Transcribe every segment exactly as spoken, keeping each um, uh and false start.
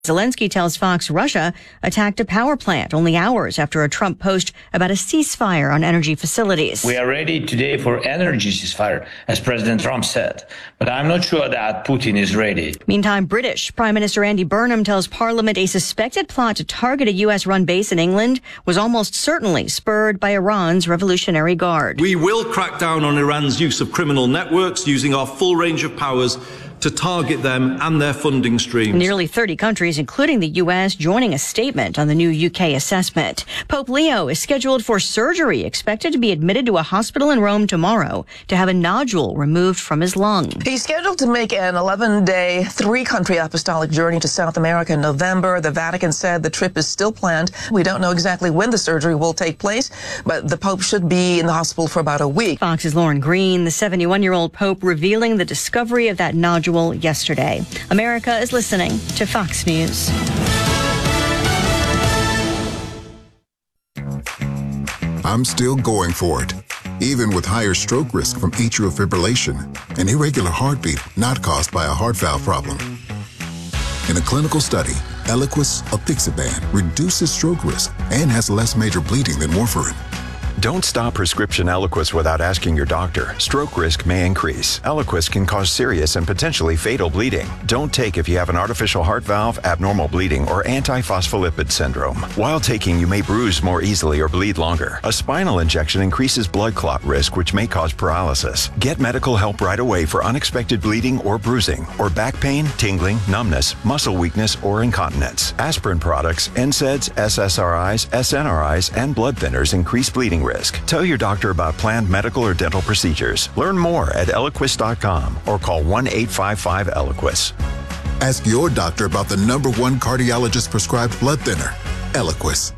Zelensky tells Fox Russia attacked a power plant only hours after a Trump post about a ceasefire on energy facilities. We are ready today for energy ceasefire, as President Trump said, but I'm not sure that Putin is ready. Meantime, British Prime Minister Andy Burnham tells Parliament a suspected plot to target a U S-run base in England was almost certainly spurred by Iran's Revolutionary Guard. We will crack down on Iran's use of criminal networks using our full range of powers to target them and their funding streams. Nearly thirty countries, including the U S, joining a statement on the new U K assessment. Pope Leo is scheduled for surgery, expected to be admitted to a hospital in Rome tomorrow to have a nodule removed from his lung. He's scheduled to make an eleven-day, three-country apostolic journey to South America in November. The Vatican said the trip is still planned. We don't know exactly when the surgery will take place, but the Pope should be in the hospital for about a week. Fox's Lauren Green, the seventy-one-year-old Pope, revealing the discovery of that nodule yesterday. America is listening to Fox News. I'm still going for it, even with higher stroke risk from atrial fibrillation, an irregular heartbeat not caused by a heart valve problem. In a clinical study, Eliquis apixaban reduces stroke risk and has less major bleeding than warfarin. Don't stop prescription Eliquis without asking your doctor. Stroke risk may increase. Eliquis can cause serious and potentially fatal bleeding. Don't take if you have an artificial heart valve, abnormal bleeding, or antiphospholipid syndrome. While taking, you may bruise more easily or bleed longer. A spinal injection increases blood clot risk, which may cause paralysis. Get medical help right away for unexpected bleeding or bruising, or back pain, tingling, numbness, muscle weakness, or incontinence. Aspirin products, N SAIDs, S S R Is, S N R Is, and blood thinners increase bleeding risk. Tell your doctor about planned medical or dental procedures. Learn more at Eliquis dot com or call one eight five five Eliquis. Ask your doctor about the number one cardiologist prescribed blood thinner, Eliquis.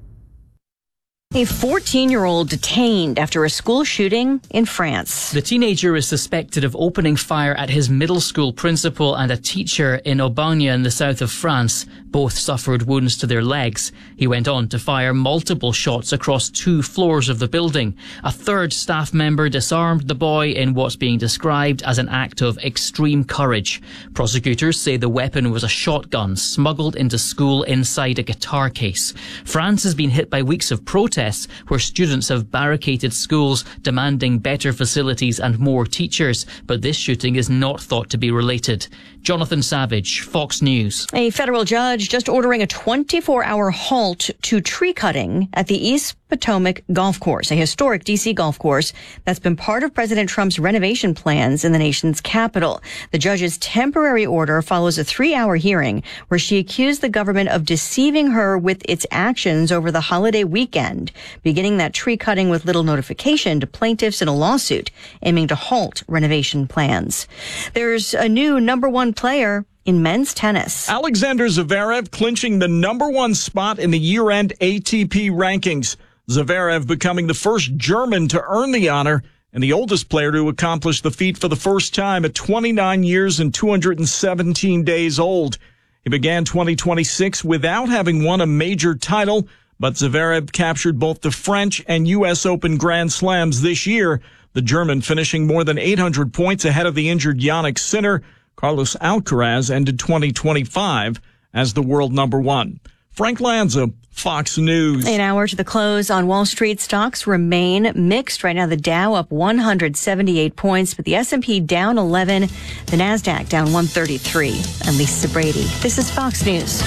A fourteen-year-old detained after a school shooting in France. The teenager is suspected of opening fire at his middle school principal and a teacher in Aubagne in the south of France. Both suffered wounds to their legs. He went on to fire multiple shots across two floors of the building. A third staff member disarmed the boy in what's being described as an act of extreme courage. Prosecutors say the weapon was a shotgun smuggled into school inside a guitar case. France has been hit by weeks of protests where students have barricaded schools demanding better facilities and more teachers, but this shooting is not thought to be related. Jonathan Savage, Fox News. A federal judge just ordering a twenty-four hour halt to tree cutting at the East Potomac Golf Course, a historic D C golf course that's been part of President Trump's renovation plans in the nation's capital. The judge's temporary order follows a three-hour hearing where she accused the government of deceiving her with its actions over the holiday weekend, beginning that tree cutting with little notification to plaintiffs in a lawsuit aiming to halt renovation plans. There's a new number one player in men's tennis. Alexander Zverev clinching the number one spot in the year-end A T P rankings. Zverev becoming the first German to earn the honor and the oldest player to accomplish the feat for the first time at twenty-nine years and two hundred seventeen days old. He began twenty twenty-six without having won a major title, but Zverev captured both the French and U S Open Grand Slams this year, the German finishing more than eight hundred points ahead of the injured Jannik Sinner. Carlos Alcaraz ended twenty twenty-five as the world number one. Frank Lanza, Fox News. An hour to the close on Wall Street. Stocks remain mixed. Right now, the Dow up one hundred seventy-eight points, but the S and P down eleven. The NASDAQ down one thirty-three. I'm Lisa Brady. This is Fox News.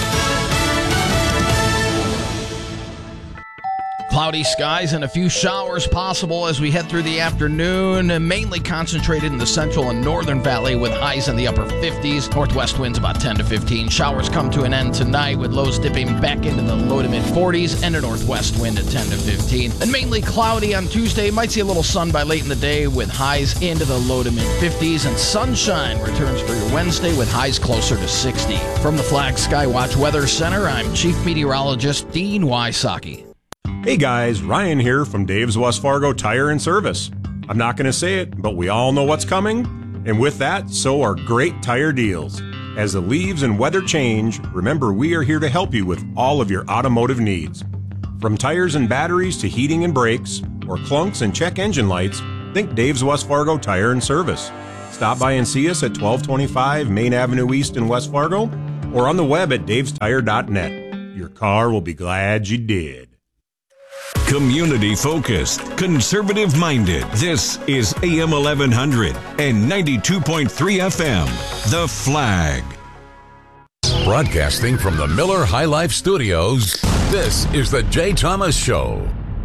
Cloudy skies and a few showers possible as we head through the afternoon, mainly concentrated in the central and northern valley with highs in the upper fifties. Northwest winds about ten to fifteen. Showers come to an end tonight with lows dipping back into the low to mid forties and a northwest wind at ten to fifteen. And mainly cloudy on Tuesday. Might see a little sun by late in the day with highs into the low to mid fifties. And sunshine returns for your Wednesday with highs closer to sixty. From the Flag Skywatch Weather Center, I'm Chief Meteorologist Dean Wysocki. Hey guys, Ryan here from Dave's West Fargo Tire and Service. I'm not going to say it, but we all know what's coming. And with that, so are great tire deals. As the leaves and weather change, remember we are here to help you with all of your automotive needs. From tires and batteries to heating and brakes, or clunks and check engine lights, think Dave's West Fargo Tire and Service. Stop by and see us at twelve twenty-five Main Avenue East in West Fargo, or on the web at daves tire dot net. Your car will be glad you did. Community focused, conservative minded. This is A M eleven hundred and ninety-two point three F M. The Flag. Broadcasting from the Miller High Life Studios, this is the Jay Thomas Show.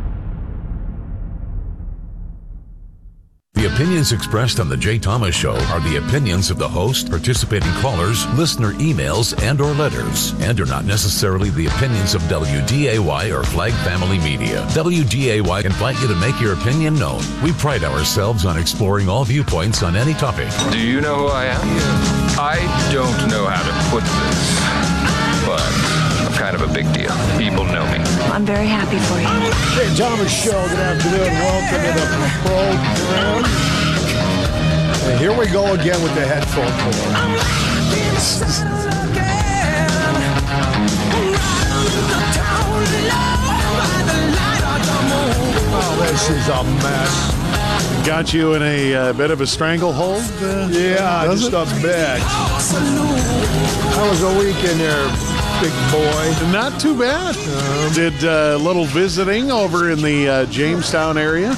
The opinions expressed on the Jay Thomas Show are the opinions of the host, participating callers, listener emails, and or letters, and are not necessarily the opinions of W D A Y or Flag Family Media. W D A Y invite you to make your opinion known. We pride ourselves on exploring all viewpoints on any topic. Do you know who I am? I don't know how to put this, but I'm kind of a big deal. People know me. I'm very happy for you. Hey, Thomas Show, good afternoon. Welcome to the program. And here we go again with the headphone cord. Oh, this is a mess. Got you in a uh, bit of a stranglehold? Uh, yeah, just it? a bit. How was the weekend there, big boy? Not too bad. Uh, did a uh, little visiting over in the uh, Jamestown area.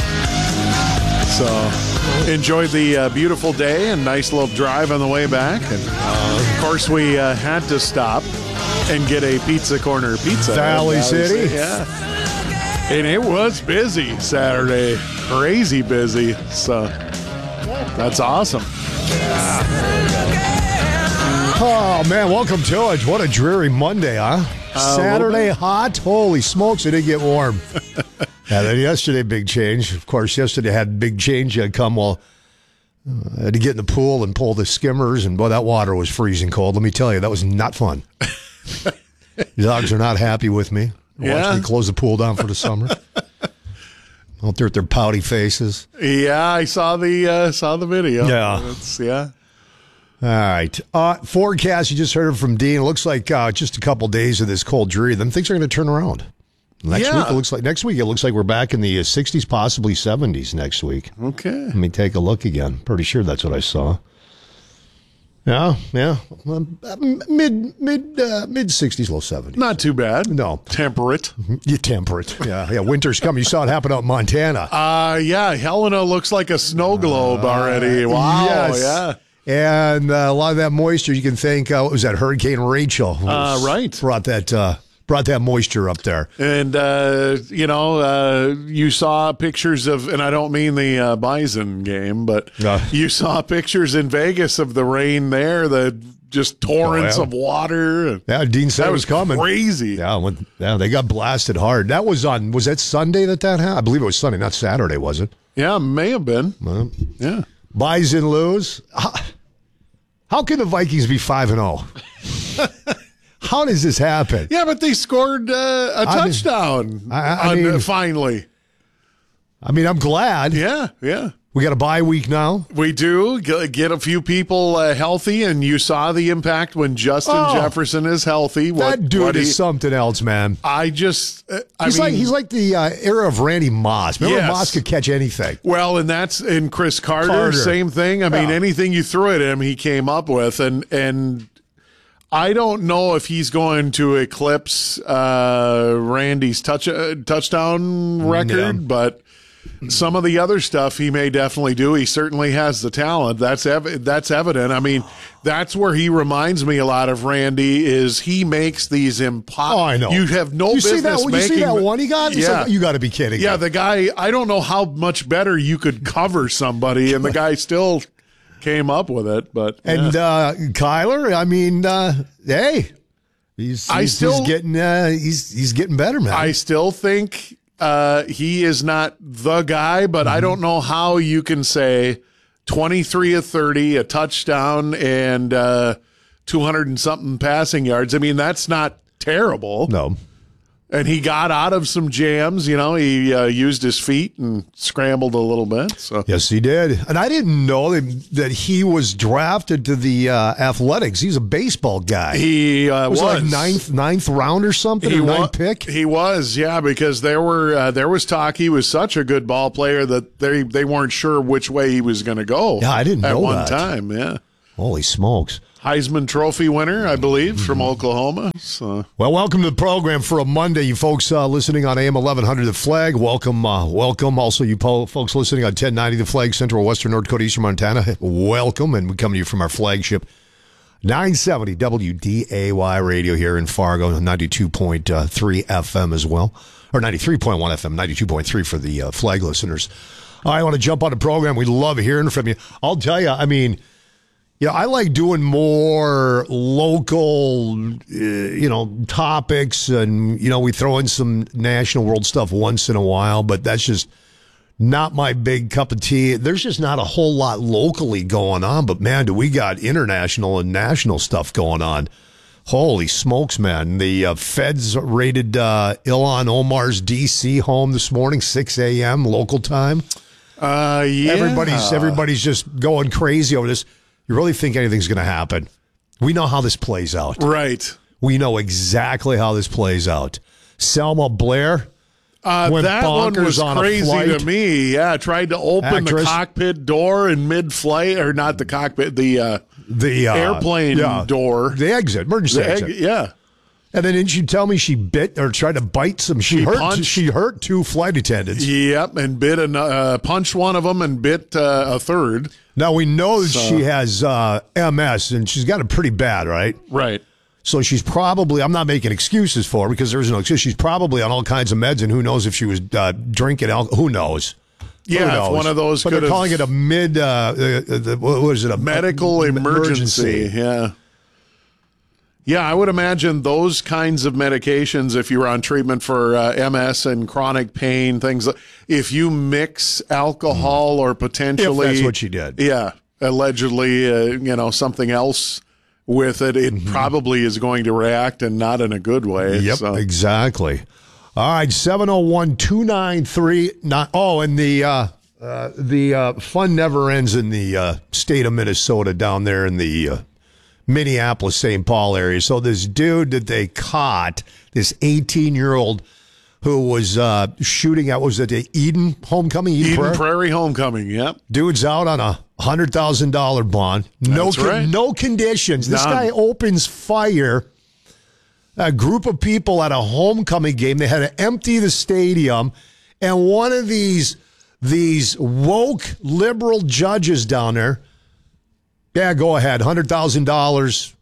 So enjoyed the uh, beautiful day and nice little drive on the way back. And uh, of course, we uh, had to stop and get a Pizza Corner pizza. Valley City? Yeah. And it was busy Saturday. Crazy busy. So that's awesome. Yeah. Oh, man, welcome to it. What a dreary Monday, huh? Uh, Saturday hot. Holy smokes, it did get warm. Yeah, then yesterday, big change. Of course, yesterday had big change. I'd come, well, uh, I had to get in the pool and pull the skimmers, and boy, that water was freezing cold. Let me tell you, that was not fun. The dogs are not happy with me. Yeah. Watch me close the pool down for the summer. Out there with their pouty faces. Yeah, I saw the uh, saw the video. Yeah. It's, yeah. All right. Uh, forecast, you just heard it from Dean. It looks like uh, just a couple days of this cold dreary, then things are going to turn around. Next yeah. week, it looks like next week it looks like we're back in the sixties, possibly seventies next week. Okay. Let me take a look again. Pretty sure that's what I saw. Yeah, yeah. Um, mid mid uh, mid sixties, low seventies. Not too bad. No. Temperate. You temperate. Yeah, yeah. Winter's coming. You saw it happen out in Montana. Uh yeah, Helena looks like a snow globe uh, already. Wow. Yes. Yeah. And uh, a lot of that moisture, you can thank, uh, what was that, Hurricane Rachel? Uh, right. Brought that, uh, brought that moisture up there. And, uh, you know, uh, you saw pictures of, and I don't mean the uh, Bison game, but uh, you saw pictures in Vegas of the rain there, the just torrents oh, yeah. of water. Yeah, Dean said that it was, was coming. Crazy. Yeah, when, yeah, they got blasted hard. That was on, was that Sunday that that happened? I believe it was Sunday, not Saturday, was it? Yeah, may have been. Well, yeah. Bison lose. How, how can the Vikings be five and oh? How does this happen? Yeah, but they scored uh, a touchdown I, I on, mean, uh, finally. I mean, I'm glad. Yeah, yeah. We got a bye week now. We do. Get a few people uh, healthy, and you saw the impact when Justin oh, Jefferson is healthy. What, that dude what he, is something else, man. I just, uh, I he's mean, like he's like the uh, era of Randy Moss. Remember, yes. Moss could catch anything. Well, and that's in Chris Carter, Carter. Same thing. I mean, yeah. anything you threw at him, he came up with, and and I don't know if he's going to eclipse uh, Randy's touch uh, touchdown record, yeah. but. Some of the other stuff he may definitely do. He certainly has the talent. That's ev- that's evident. I mean, that's where he reminds me a lot of Randy. Is he makes these impossible? Oh, I know. You have no you business see that, making. You see that one he got? It's Yeah, like, you got to be kidding. Yeah, me. the guy. I don't know how much better you could cover somebody, and the guy still came up with it. But yeah. and uh, Kyler, I mean, uh, hey, he's, he's I still he's getting uh, he's he's getting better, man. I still think. Uh, he is not the guy, but mm-hmm. I don't know how you can say twenty-three of thirty, a touchdown, and uh, two hundred and something passing yards. I mean, that's not terrible. No. And he got out of some jams. You know, he uh, used his feet and scrambled a little bit. So yes, he did. And I didn't know that, that he was drafted to the uh, Athletics. He's a baseball guy. He uh, was, was. It like ninth ninth round or something. He or wa- ninth pick. He was, yeah, because there were uh, there was talk he was such a good ball player that they they weren't sure which way he was going to go. Yeah, I didn't at know one that. time. Yeah. Holy smokes. Heisman Trophy winner, I believe, Mm-hmm. from Oklahoma. So. Well, welcome to the program for a Monday. You folks uh, listening on A M eleven hundred The Flag, welcome. Uh, welcome. Also, you po- folks listening on ten ninety The Flag, Central, Western, North Dakota, Eastern Montana, welcome. And we come to you from our flagship nine seventy W D A Y radio here in Fargo, ninety-two point three F M as well, or ninety-three point one F M, ninety-two point three for the uh, Flag listeners. I want to jump on the program. We love hearing from you. I'll tell you, I mean, yeah, I like doing more local, uh, you know, topics, and, you know, we throw in some national world stuff once in a while, but that's just not my big cup of tea. There's just not a whole lot locally going on, but man, do we got international and national stuff going on. Holy smokes, man. The uh, feds raided uh, Ilhan Omar's D C home this morning, six a.m. local time. Uh, yeah. Everybody's, everybody's just going crazy over this. You really think anything's going to happen? We know how this plays out. Right. We know exactly how this plays out. Selma Blair uh, went that one bonkers was on a crazy flight. to me. Yeah, tried to open Actress. the cockpit door in mid-flight, or not the cockpit, the uh, the uh, airplane yeah, door, the exit, emergency the exit. egg, yeah. And then didn't you tell me she bit or tried to bite some? She, She hurt. punched. She hurt two flight attendants. Yep, and bit an, uh, punched one of them and bit uh, a third. Now we know that So- she has uh, M S, and she's got it pretty bad, right? Right. So she's probably, I'm not making excuses for her because there's no excuse. She's probably on all kinds of meds, and who knows if she was uh, drinking alcohol. Who knows? Yeah, Who if knows? one of those But they're could've- calling it a mid, uh, uh, the, what was it? A Medical a- emergency. Yeah. Yeah, I would imagine those kinds of medications, if you're on treatment for uh, M S and chronic pain, things like, if you mix alcohol or potentially. If that's what she did. Yeah, allegedly, uh, you know, something else with it, it probably is going to react, and not in a good way. Yep, so. exactly. All right, seven oh one, two nine three nine. Oh, and the uh, uh, the uh, fun never ends in the uh, state of Minnesota down there in the uh, Minneapolis, Saint Paul area. So this dude that they caught, this eighteen-year-old who was uh, shooting at, was it the Eden Homecoming? Eden, Eden Prairie? Prairie Homecoming, yep. Dude's out on a one hundred thousand dollars bond. No, That's con- right. no conditions. This None. guy opens fire. A group of people at a homecoming game. They had to empty the stadium, and one of these these woke liberal judges down there, yeah, go ahead, one hundred thousand dollars,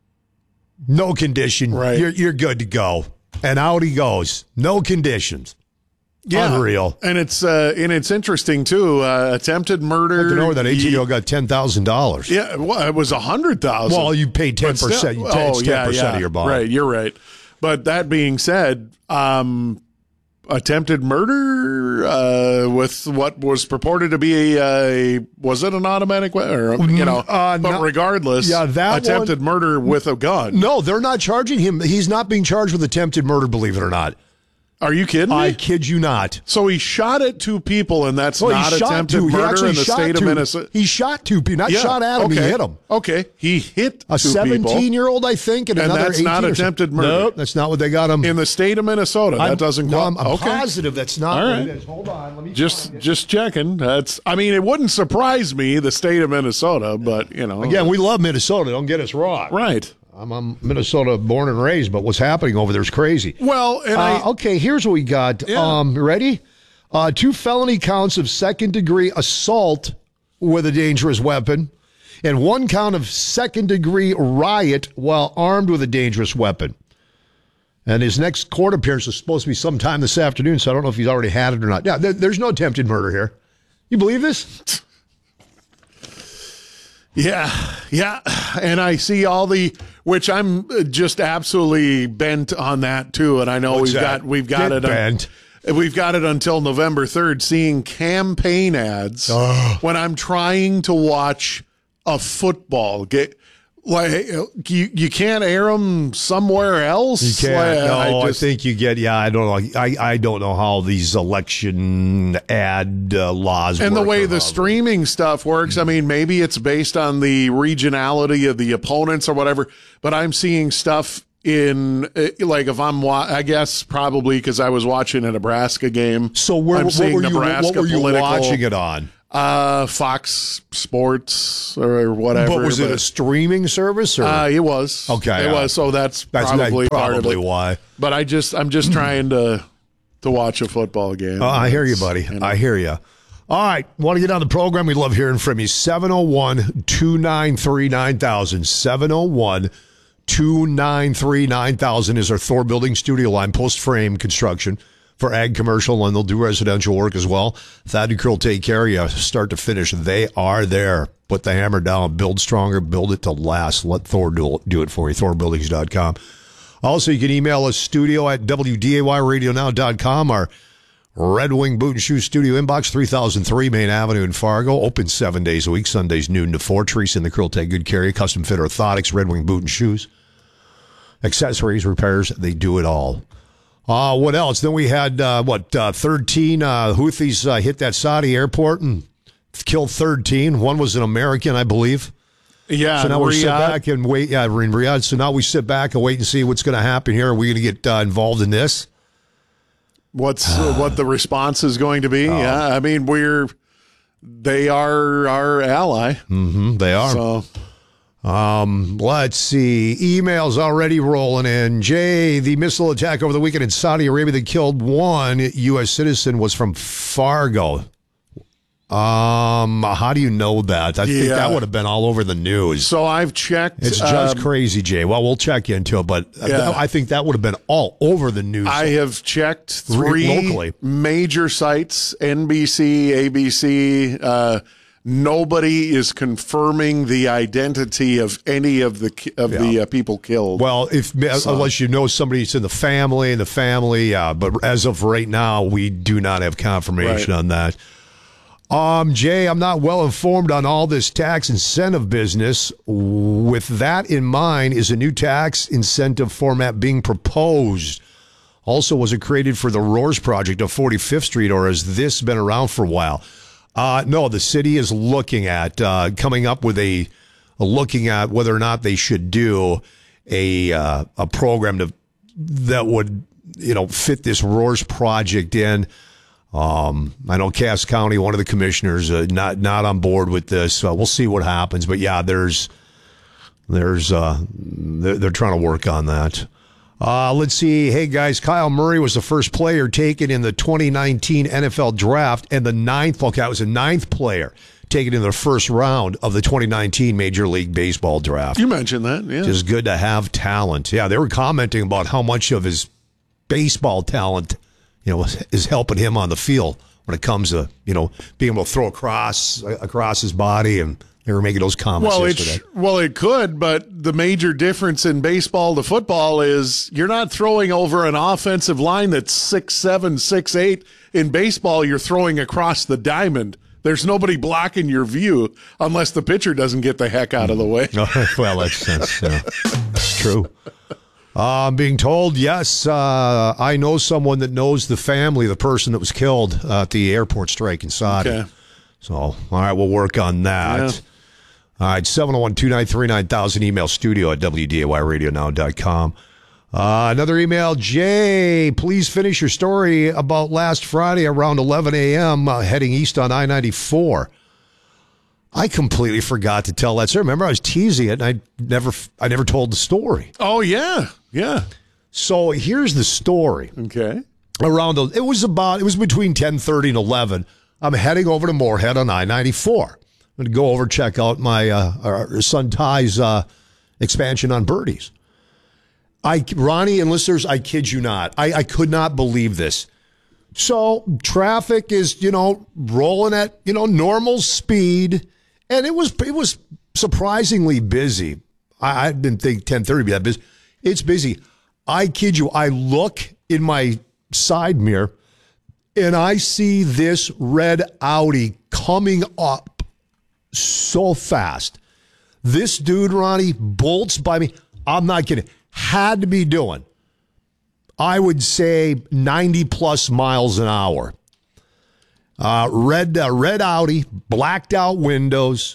no condition. Right. You're, you're good to go. And out he goes. No conditions. Yeah. Unreal. And it's uh, and it's interesting too. Uh, attempted murder. You know that eighteen-year-old got ten thousand dollars. Yeah, well, it was a hundred thousand. Well, you pay ten percent. You pay ten percent of your bond. Right, you're right. But that being said, um, attempted murder uh, with what was purported to be a, a was it an automatic weapon? Or, you know, Uh, but not- regardless, yeah, that attempted one- murder with a gun. No, they're not charging him. He's not being charged with attempted murder, believe it or not. Are you kidding me? I kid you not. So he shot at two people, and that's Well, not he shot attempted two. He murder actually in the shot state two. of Minnesota. He shot two people, not Yeah, shot at him. okay. He hit him. Okay, he hit A two people. seventeen-year-old, I think, and, And another that's not eighteen or attempted something. murder. Nope, that's not what they got him. In the state of Minnesota, that I'm- doesn't no, go. I'm, I'm okay. positive that's not All what right. it is. Hold on, let me Just just checking. That's. I mean, it wouldn't surprise me, the state of Minnesota, but you know, Again, we love Minnesota. Don't get us wrong. right. I'm, I'm Minnesota born and raised, but what's happening over there is crazy. Well, and Uh, I okay, here's what we got. Yeah. Um, ready? Uh, two felony counts of second-degree assault with a dangerous weapon, and one count of second-degree riot while armed with a dangerous weapon. And his next court appearance is supposed to be sometime this afternoon, so I don't know if he's already had it or not. Yeah, there, there's no attempted murder here. You believe this? Yeah, yeah, and I see all the, which I'm just absolutely bent on that too, and I know What's we've that? got we've got Get it. bent. Un- we've got it until November third. Seeing campaign ads when I'm trying to watch a football game. Like you, you can't air them somewhere else. You can't. Like, no, I, just- think you get. Yeah, I don't know. I, I don't know how these election ad uh, laws And the work way or the how- streaming stuff works, I mean, maybe it's based on the regionality of the opponents or whatever, but I'm seeing stuff in, uh, like, if I'm, wa- I guess probably because I was watching a Nebraska game. So where, I'm what seeing were you? Nebraska What were you political- watching it on? Uh, Fox Sports or whatever. But was it but, a streaming service? Or? Uh, it was. Okay. It uh, was. So that's, that's probably, not, part probably of it. why. But I just, I'm just trying to to watch a football game. Oh, I hear you, buddy. You know. I hear you. All right. Want to get on the program? We love hearing from you. seven oh one, two nine three, nine thousand. seven oh one, two nine three, nine thousand is our Thor Building studio line, post frame construction for ag commercial, and they'll do residential work as well. Thad and Krill take care of you start to finish. They are there. Put the hammer down. Build stronger. Build it to last. Let Thor do, do it for you. Thor Buildings dot com. Also, you can email us studio at W D A Y radio now dot com. Our Red Wing Boot and Shoe studio inbox, three thousand three Main Avenue in Fargo. Open seven days a week. Sundays noon to four. Teresa and the Krill take good care of you. Custom fit orthotics. Red Wing Boot and Shoes. Accessories, repairs. They do it all. Uh, what else? Then we had, uh, what, uh, thirteen uh, Houthis uh, hit that Saudi airport and killed thirteen. One was an American, I believe. Yeah. So now we sit back and wait. Yeah, in Riyadh. So now we sit back and wait and see what's going to happen here. Are we going to get uh, involved in this? What's uh, what the response is going to be? Oh. Yeah, I mean we're they are our ally. Mm-hmm, they are. So. Um, let's see. Emails already rolling in. Jay, the missile attack over the weekend in Saudi Arabia that killed one U S citizen was from Fargo. Um, how do you know that? I yeah. think that would have been all over the news. So I've checked. It's just um, crazy, Jay. Well, we'll check into it, but yeah. that, I think that would have been all over the news. I have checked three locally. major sites: N B C, A B C. Uh, Nobody is confirming the identity of any of the of yeah. the uh, people killed. Well, if so. unless you know somebody's in the family, and the family, uh, but as of right now, we do not have confirmation right. on that. Um, Jay, I'm not well informed on all this tax incentive business. With that in mind, is a new tax incentive format being proposed? Also, was it created for the Roars project of forty-fifth Street, or has this been around for a while? Uh, no, the city is looking at uh, coming up with a, a looking at whether or not they should do a uh, a program to that would you know fit this Roars project in. Um, I know Cass County, one of the commissioners, uh, not not on board with this. Uh, we'll see what happens, but yeah, there's there's uh, they're, they're trying to work on that. Uh, let's see. Hey, guys, Kyle Murray was the first player taken in the twenty nineteen N F L draft, and the ninth, okay, I was the ninth player taken in the first round of the twenty nineteen Major League Baseball draft. You mentioned that, yeah. It's good to have talent. Yeah, they were commenting about how much of his baseball talent, you know, is helping him on the field when it comes to, you know, being able to throw across, across his body, and they were making those comments well, yesterday. It, well, it could, but the major difference in baseball to football is you're not throwing over an offensive line that's six seven, six eight. In baseball, you're throwing across the diamond. There's nobody blocking your view unless the pitcher doesn't get the heck out of the way. Well, that's, that's, uh, that's true. Uh, I'm being told, yes, uh, I know someone that knows the family, the person that was killed uh, at the airport strike in Saudi. Okay. So, all right, we'll work on that. Yeah. All right, seven oh one, two nine three, nine thousand, email studio at W D A Y radio now dot com. Uh, another email, Jay, please finish your story about last Friday around eleven a.m. Uh, heading east on I ninety-four. I completely forgot to tell that. So remember, I was teasing it, and I never, I never told the story. Oh, yeah, yeah. So here's the story. Okay. Around, it was about, it was between ten thirty and eleven. I'm heading over to Moorhead on I ninety-four. I'm going to go over, check out my uh, our son Ty's uh, expansion on birdies. I, Ronnie and listeners, I kid you not. I, I could not believe this. So traffic is, you know, rolling at, you know, normal speed. And it was it was surprisingly busy. I, I didn't think ten thirty would be that busy. It's busy. I kid you. I look in my side mirror and I see this red Audi coming up so fast. This dude, Ronnie, bolts by me. I'm not kidding. Had to be doing, I would say, ninety plus miles an hour. Uh, red, uh, red Audi, blacked out windows,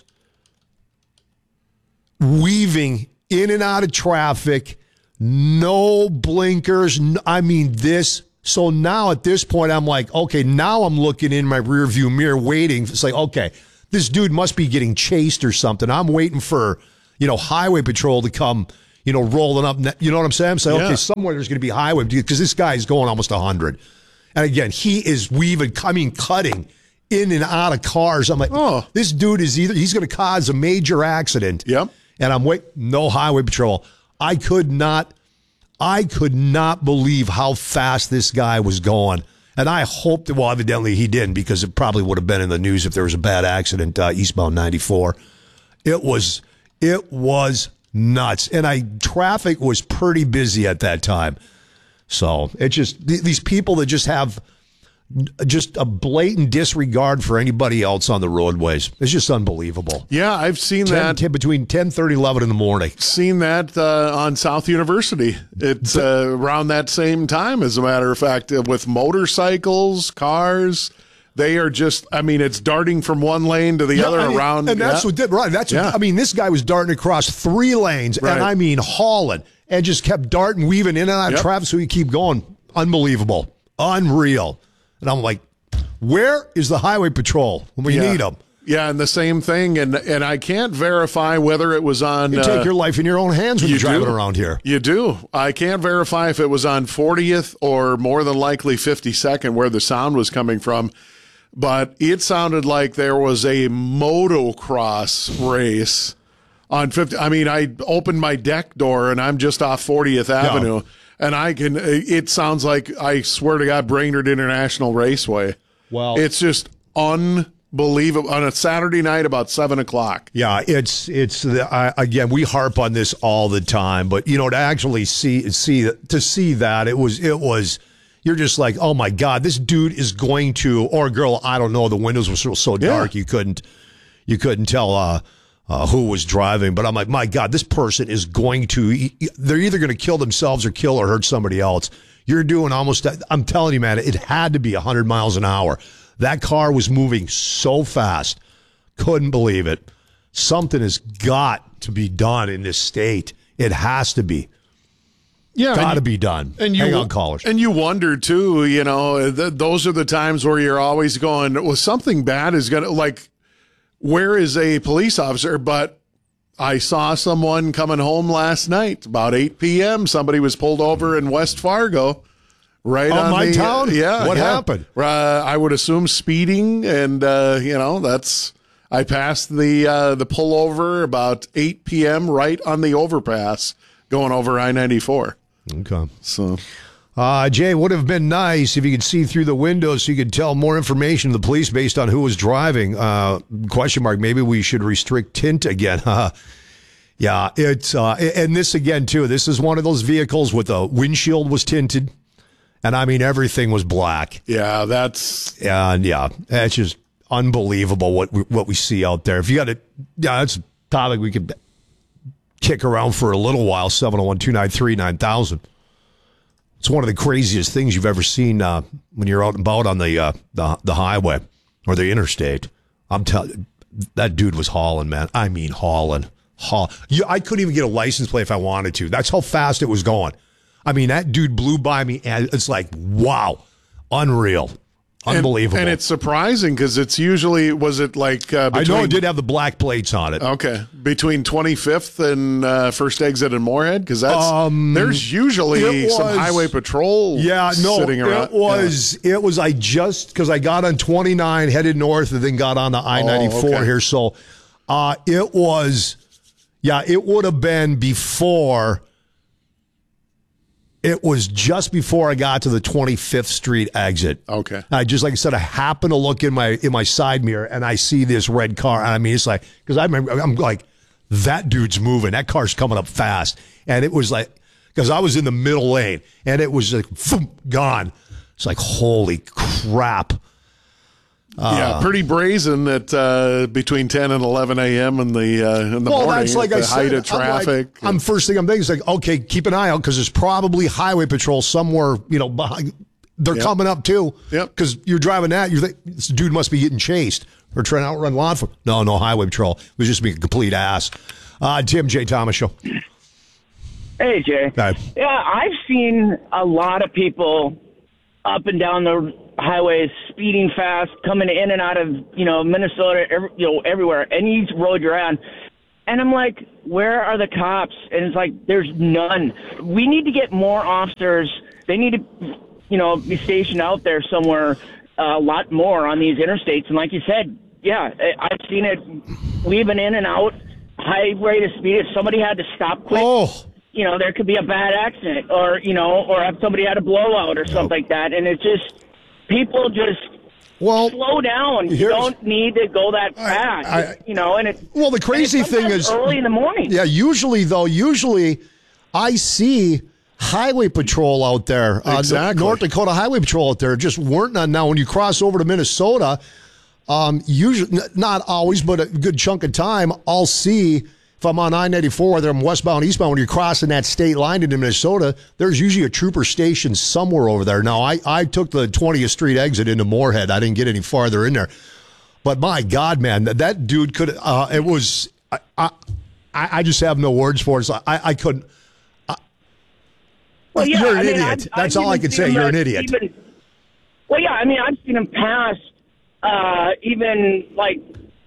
weaving in and out of traffic, no blinkers. I mean, this So now at this point, I'm like, okay, now I'm looking in my rearview mirror waiting. It's like, okay, this dude must be getting chased or something. I'm waiting for, you know, highway patrol to come, you know, rolling up. You know what I'm saying? I'm saying, Yeah. okay, somewhere there's going to be highway because this guy is going almost one hundred. And again, he is weaving, coming, cutting in and out of cars. I'm like, oh, this dude is either, he's going to cause a major accident. Yep. And I'm waiting, no highway patrol. I could not, I could not believe how fast this guy was going. And I hoped that, well, evidently he didn't because it probably would have been in the news if there was a bad accident, uh, eastbound ninety-four. It was, it was nuts. And I, traffic was pretty busy at that time. So it just, th- these people that just have just a blatant disregard for anybody else on the roadways. It's just unbelievable. Yeah, I've seen ten, that. ten, between ten thirty, eleven in the morning. Seen that uh, on South University. It's uh, around that same time, as a matter of fact, uh, with motorcycles, cars. They are just, I mean, it's darting from one lane to the Yeah, other I mean, around. And that's yeah. what did, right. That's Yeah. what, I mean, this guy was darting across three lanes, Right. and I mean, hauling, and just kept darting, weaving in and out of Yep. traffic so he keep going. Unbelievable. Unreal. And I'm like, where is the highway patrol when we Yeah. need them? Yeah, and the same thing, and and I can't verify whether it was on. You uh, take your life in your own hands when you you're driving do. around here. You do. I can't verify if it was on fortieth or more than likely fifty-second where the sound was coming from, but it sounded like there was a motocross race on fifty. I mean, I opened my deck door and I'm just off fortieth Avenue, and I can. It sounds like, I swear to God, Brainerd International Raceway. Wow. It's just unbelievable on a Saturday night about seven o'clock. Yeah, it's it's the, I, again, we harp on this all the time, but you know, to actually see see to see that it was it was you're just like, oh my God, this dude is going to, or girl, I don't know, the windows were so, so dark you couldn't you couldn't tell uh, uh, who was driving, but I'm like, my God, this person is going to, they're either going to kill themselves or kill or hurt somebody else. You're doing almost, I'm telling you, man, it had to be one hundred miles an hour. That car was moving so fast. Couldn't believe it. Something has got to be done in this state. It has to be. Yeah, got to be done. And you, Hang on, callers. And you wonder, too, you know, th- those are the times where you're always going, well, something bad is going to, like, where is a police officer? But I saw someone coming home last night about eight p.m. Somebody was pulled over in West Fargo. Right Oh, on my the, town? Yeah. What yeah. happened? Uh, I would assume speeding, and uh, you know that's. I passed the uh, the pullover about eight p.m. right on the overpass going over I ninety-four. Okay. So, uh, Jay, would have been nice if you could see through the window so you could tell more information to the police based on who was driving. Uh, question mark. Maybe we should restrict tint again. Yeah, it's uh, and this again too. This is one of those vehicles with the windshield was tinted. And I mean, everything was black. Yeah, that's and yeah, it's just unbelievable what we, what we see out there. If you got it, yeah, that's a topic we could kick around for a little while. seven oh one, two nine three, nine thousand. It's one of the craziest things you've ever seen uh, when you're out and about on the uh, the the highway or the interstate. I'm telling that dude was hauling, man. I mean, hauling, haul. You, I couldn't even get a license plate if I wanted to. That's how fast it was going. I mean, that dude blew by me, and it's like, wow, unreal, unbelievable. And, and it's surprising because it's usually, was it like uh, between, I know it did have the black plates on it. Okay, between twenty-fifth and uh, First Exit in Moorhead, because that's Um, there's usually it some was- highway patrol. Yeah, no, sitting around. it was it was I just because I got on twenty-nine, headed north, and then got on the I ninety-four okay. here. So, uh, it was, yeah, it would have been before. It was just before I got to the twenty-fifth Street exit. Okay. I just, like I said, I happen to look in my in my side mirror and I see this red car. And I mean, it's like, because I remember, I'm like, that dude's moving. That car's coming up fast. And it was like, because I was in the middle lane and it was like, boom, gone. It's like, holy crap. Uh, yeah, pretty brazen at uh, between ten and eleven a.m. in the uh, in the well, morning. that's like at I the said. height of traffic. I'm, like, I'm first thing I'm thinking is like, okay, keep an eye out because there's probably highway patrol somewhere. You know, behind. They're Yep. coming up too. Yep. Because you're driving that, you think this dude must be getting chased or trying to outrun law enforcement. No, no highway patrol. It was just being a complete ass. Uh, Tim J. Thomas Show. Hey, Jay. Hi. Yeah, I've seen a lot of people up and down the highways, speeding fast, coming in and out of, you know, Minnesota, every, you know, everywhere, any road you're on. And I'm like, where are the cops? And it's like, there's none. We need to get more officers. They need to, you know, be stationed out there somewhere a lot more on these interstates. And like you said, yeah, I've seen it weaving in and out, high rate of speed. If somebody had to stop quick, oh. you know, there could be a bad accident, or, you know, or if somebody had a blowout or something like that. And it's just, people just well, slow down. You don't need to go that fast, I, I, you know. And it's well, the crazy thing is early in the morning. Yeah, usually though, usually I see highway patrol out there. Exactly. Uh, North Dakota Highway Patrol out there just weren't none. Now, when you cross over to Minnesota, um, usually not always, but a good chunk of time, I'll see. If I'm on I ninety-four, whether I'm westbound, eastbound, when you're crossing that state line into Minnesota, there's usually a trooper station somewhere over there. Now, I, I took the twentieth Street exit into Moorhead. I didn't get any farther in there. But my God, man, that, that dude could, uh, it was, I, I I just have no words for it. So I, I couldn't. I, well, yeah, you're an I mean, idiot. I've, That's I've all I can say. You're an idiot. Even, well, yeah, I mean, I've seen him pass uh, even like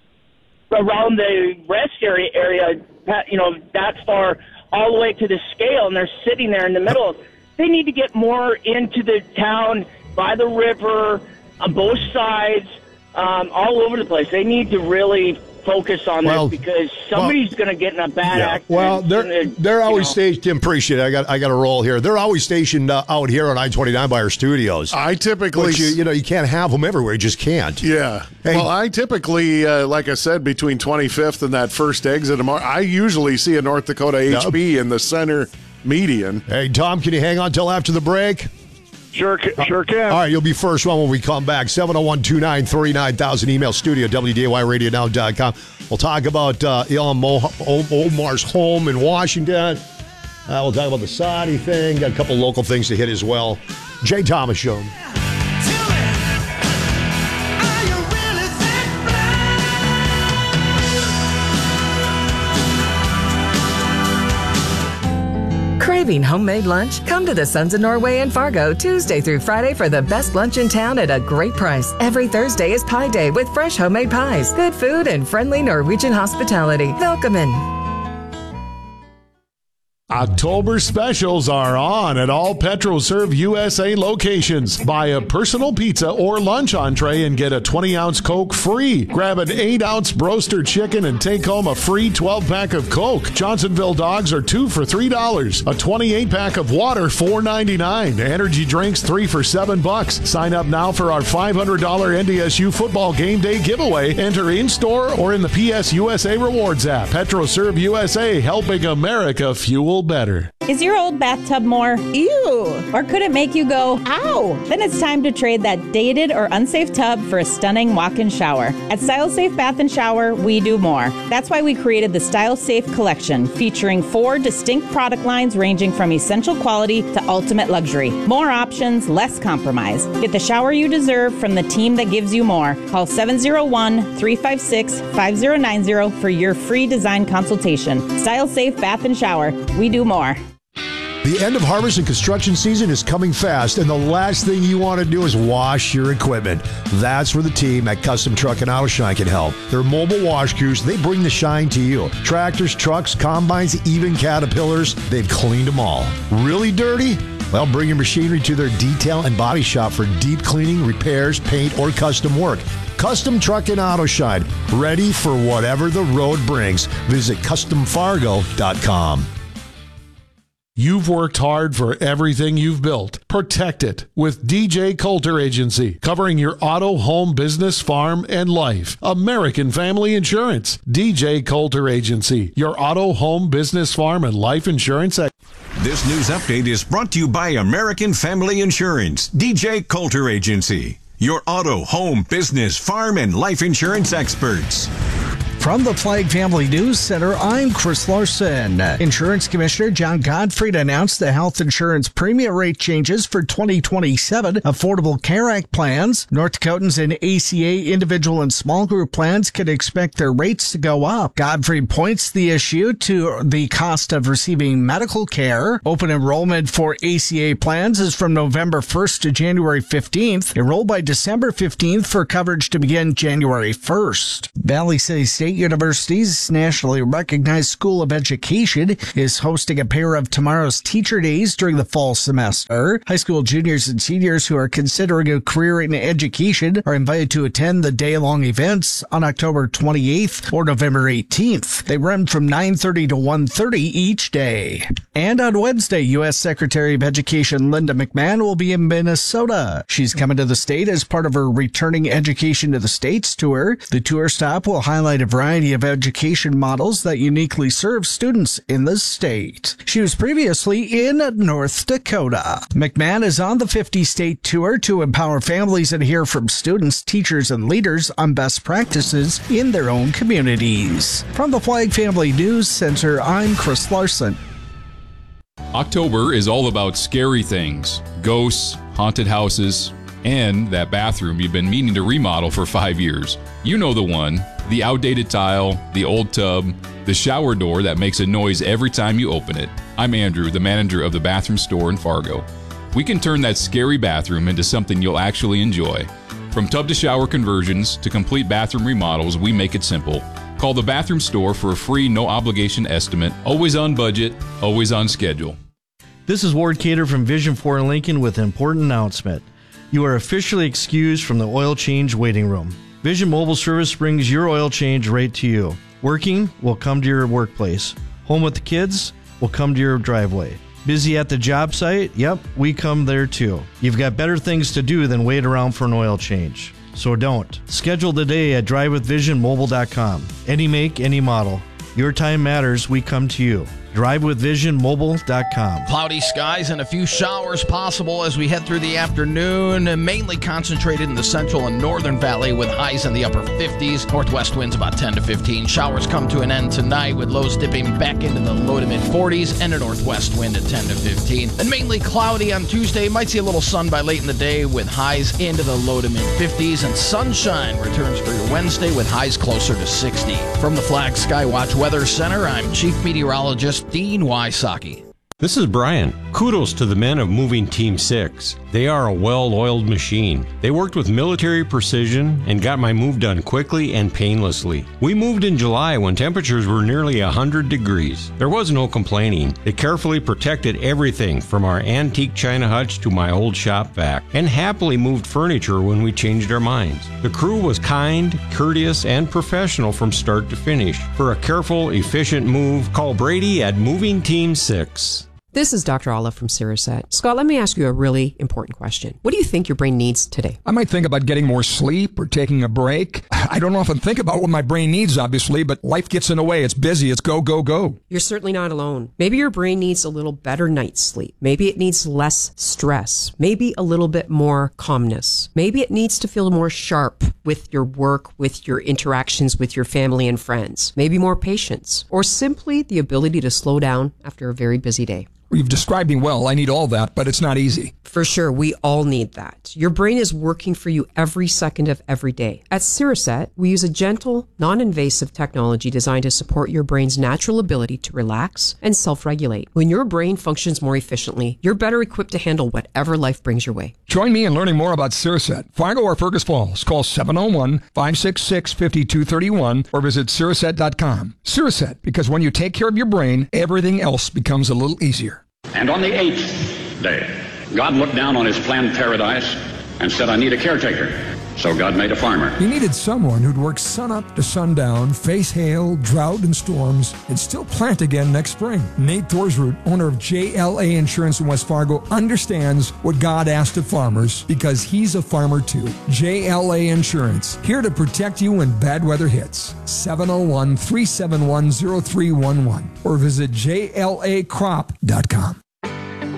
around the rest area, area, you know, that far all the way to the scale, and they're sitting there in the middle. They need to get more into the town, by the river, on both sides, um, all over the place. They need to really focus on well, this because somebody's well, going to get in a bad yeah. accident. Well, they're they're always know. stationed. Tim, appreciate it. I got I got a roll here. They're always stationed uh, out here on I twenty-nine by our studios. I typically, Which you, you know, you can't have them everywhere. You just can't. Yeah. Hey. Well, I typically, uh, like I said, between twenty-fifth and that first exit, I usually see a North Dakota H B yep. in the center median. Hey, Tom, can you hang on till after the break? Sure, sure can. All right, you'll be first one when we come back. seven oh one, two nine three, nine thousand. Email studio, W D A Y radio now dot com. We'll talk about uh, Ilhan Omar's home in Washington. Uh, we'll talk about the Saudi thing. Got a couple local things to hit as well. Jay Thomas Show. Craving homemade lunch? Come to the Sons of Norway in Fargo Tuesday through Friday for the best lunch in town at a great price. Every Thursday is Pie Day with fresh homemade pies, good food, and friendly Norwegian hospitality. Velkommen. October specials are on at all PetroServe U S A locations. Buy a personal pizza or lunch entree and get a twenty-ounce Coke free. Grab an eight-ounce broaster chicken and take home a free twelve-pack of Coke. Johnsonville dogs are two for three dollars. A twenty-eight pack of water, four ninety-nine. Energy drinks, three for seven bucks. Sign up now for our five hundred dollars N D S U football game day giveaway. Enter in-store or in the P S U S A Rewards app. PetroServe U S A, helping America fuel better. Is your old bathtub more ew? Or could it make you go, ow? Then it's time to trade that dated or unsafe tub for a stunning walk-in shower. At Style Safe Bath and Shower, we do more. That's why we created the Style Safe Collection, featuring four distinct product lines ranging from essential quality to ultimate luxury. More options, less compromise. Get the shower you deserve from the team that gives you more. Call seven oh one, three five six, five oh nine oh for your free design consultation. Style Safe Bath and Shower, we do more. The end of harvest and construction season is coming fast, and the last thing you want to do is wash your equipment. That's where the team at Custom Truck and Auto Shine can help. Their mobile wash crews, they bring the shine to you. Tractors, trucks, combines, even Caterpillars, they've cleaned them all. Really dirty? Well, bring your machinery to their detail and body shop for deep cleaning, repairs, paint, or custom work. Custom Truck and Auto Shine, ready for whatever the road brings. Visit custom fargo dot com. You've worked hard for everything you've built. Protect it with D J Coulter Agency, covering your auto, home, business, farm, and life. American Family Insurance. D J Coulter Agency, your auto, home, business, farm, and life insurance. This news update is brought to you by American Family Insurance. D J Coulter Agency, your auto, home, business, farm, and life insurance experts. From the Flag Family News Center, I'm Chris Larson. Insurance Commissioner John Gottfried announced the health insurance premium rate changes for twenty twenty-seven Affordable Care Act plans. North Dakotans in A C A individual and small group plans can expect their rates to go up. Gottfried points the issue to the cost of receiving medical care. Open enrollment for A C A plans is from November first to January fifteenth. Enroll by December fifteenth for coverage to begin January first. Valley City State University's nationally recognized School of Education is hosting a pair of Tomorrow's Teacher Days during the fall semester. High school juniors and seniors who are considering a career in education are invited to attend the day-long events on October twenty-eighth or November eighteenth. They run from nine thirty to one thirty each day. And on Wednesday, U S Secretary of Education Linda McMahon will be in Minnesota. She's coming to the state as part of her Returning Education to the States tour. The tour stop will highlight a variety of education models that uniquely serve students in the state. She was previously in North Dakota. McMahon is on the fifty-state tour to empower families and hear from students, teachers, and leaders on best practices in their own communities. From the Flag Family News Center, I'm Chris Larson. October is all about scary things, ghosts, haunted houses, and that bathroom you've been meaning to remodel for five years. You know the one, the outdated tile, the old tub, the shower door that makes a noise every time you open it. I'm Andrew, the manager of the bathroom store in Fargo. We can turn that scary bathroom into something you'll actually enjoy. From tub to shower conversions to complete bathroom remodels, we make it simple. Call the bathroom store for a free, no-obligation estimate. Always on budget, always on schedule. This is Ward Cater from Vision four Lincoln with an important announcement. You are officially excused from the oil change waiting room. Vision Mobile Service brings your oil change right to you. Working will come to your workplace. Home with the kids will come to your driveway. Busy at the job site? Yep, we come there too. You've got better things to do than wait around for an oil change. So don't. Schedule today at drive with vision mobile dot com. Any make, any model. Your time matters, we come to you. drive with vision mobile dot com. Cloudy skies and a few showers possible as we head through the afternoon, mainly concentrated in the central and northern valley with highs in the upper fifties. Northwest winds about ten to fifteen. Showers come to an end tonight with lows dipping back into the low to mid forties and a northwest wind at ten to fifteen. And mainly cloudy on Tuesday. Might see a little sun by late in the day with highs into the low to mid fifties. And sunshine returns for your Wednesday with highs closer to sixty. From the Flag Skywatch Weather Center, I'm Chief Meteorologist Dean Wysocki. This is Brian. Kudos to the men of Moving Team six. They are a well-oiled machine. They worked with military precision and got my move done quickly and painlessly. We moved in July when temperatures were nearly one hundred degrees. There was no complaining. They carefully protected everything from our antique china hutch to my old shop vac, and happily moved furniture when we changed our minds. The crew was kind, courteous, and professional from start to finish. For a careful, efficient move, call Brady at Moving Team six. This is Doctor Olive from Siriset. Scott, let me ask you a really important question. What do you think your brain needs today? I might think about getting more sleep or taking a break. I don't often think about what my brain needs, obviously, but life gets in the way. It's busy. It's go, go, go. You're certainly not alone. Maybe your brain needs a little better night's sleep. Maybe it needs less stress. Maybe a little bit more calmness. Maybe it needs to feel more sharp with your work, with your interactions with your family and friends. Maybe more patience, or simply the ability to slow down after a very busy day. You've described me well. I need all that, but it's not easy. For sure, we all need that. Your brain is working for you every second of every day. At Siriset, we use a gentle, non-invasive technology designed to support your brain's natural ability to relax and self-regulate. When your brain functions more efficiently, you're better equipped to handle whatever life brings your way. Join me in learning more about Siriset. Fargo or Fergus Falls, call seven oh one, five six six, five two three one or visit Siriset dot com. Siriset, because when you take care of your brain, everything else becomes a little easier. And on the eighth day, God looked down on his planned paradise and said, I need a caretaker. So God made a farmer. He needed someone who'd work sun up to sundown, face hail, drought, and storms, and still plant again next spring. Nate Thorsroot, owner of J L A Insurance in West Fargo, understands what God asked of farmers because he's a farmer too. J L A Insurance, here to protect you when bad weather hits. seven oh one, three seven one, oh three one one or visit J L A crop dot com.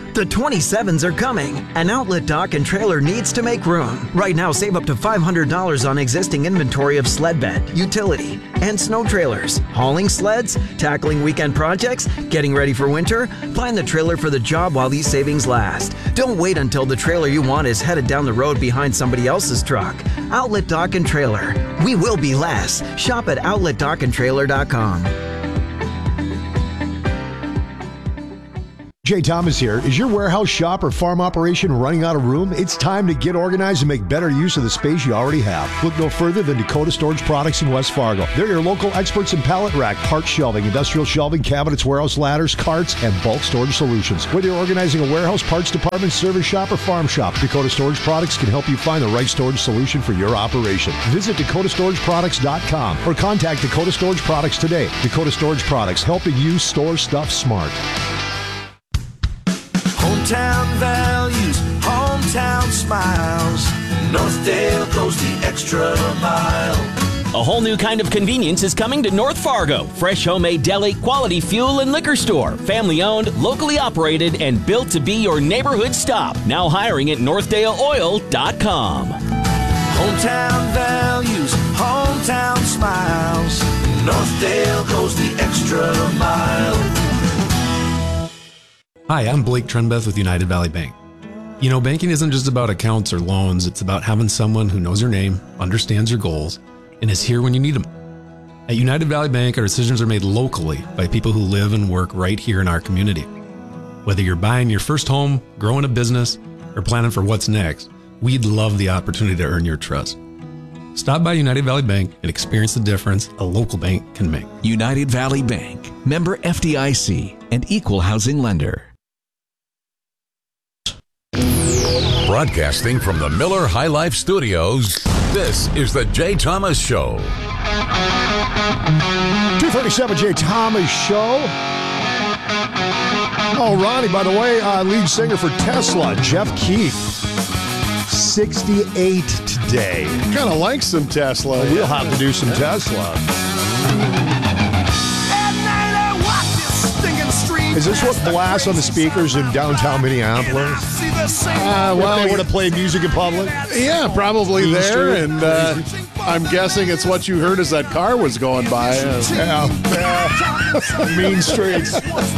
The twenty-sevens are coming, and Outlet Dock and Trailer needs to make room. Right now, save up to five hundred dollars on existing inventory of sled bed, utility, and snow trailers. Hauling sleds, tackling weekend projects, getting ready for winter? Find the trailer for the job while these savings last. Don't wait until the trailer you want is headed down the road behind somebody else's truck. Outlet Dock and Trailer. We will be less. Shop at outlet dock and trailer dot com. Jay Thomas here. Is your warehouse, shop, or farm operation running out of room? It's time to get organized and make better use of the space you already have. Look no further than Dakota Storage Products in West Fargo. They're your local experts in pallet rack, part shelving, industrial shelving, cabinets, warehouse ladders, carts, and bulk storage solutions. Whether you're organizing a warehouse, parts department, service shop, or farm shop, Dakota Storage Products can help you find the right storage solution for your operation. Visit dakota storage products dot com or contact Dakota Storage Products today. Dakota Storage Products, helping you store stuff smart. Hometown values, hometown smiles. Northdale goes the extra mile. A whole new kind of convenience is coming to North Fargo. Fresh homemade deli, quality fuel and liquor store. Family owned, locally operated, and built to be your neighborhood stop. Now hiring at north dale oil dot com. Hometown values, hometown smiles. Northdale goes the extra mile. Hi, I'm Blake Trenbeth with United Valley Bank. You know, banking isn't just about accounts or loans. It's about having someone who knows your name, understands your goals, and is here when you need them. At United Valley Bank, our decisions are made locally by people who live and work right here in our community. Whether you're buying your first home, growing a business, or planning for what's next, we'd love the opportunity to earn your trust. Stop by United Valley Bank and experience the difference a local bank can make. United Valley Bank, member F D I C, and equal housing lender. Broadcasting from the Miller High Life Studios, this is the Jay Thomas Show. two thirty-seven Jay Thomas Show. Oh, Ronnie, by the way, uh, lead singer for Tesla, Jeff Keith, sixty-eight today. Kind of like some Tesla. Well, we'll have to do some Tesla. Is this what blasts on the speakers in downtown Minneapolis? Uh, well, if they would have played music in public? Yeah, probably Mean there. Street. And uh, I'm guessing it's what you heard as that car was going by. Yeah. Mean Streets.